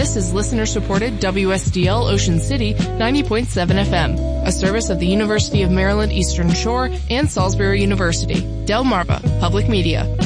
This is listener-supported WSDL Ocean City 90.7 FM, a service of the University of Maryland Eastern Shore and Salisbury University. Delmarva Public Media.